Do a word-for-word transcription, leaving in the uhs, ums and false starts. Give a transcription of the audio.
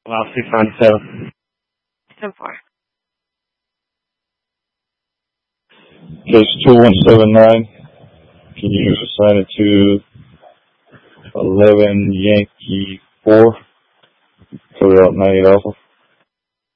Wow, six ninety-seven. ten four. Case two one seven nine. Can you assign it to eleven Yankee four? Code out ninety Alpha.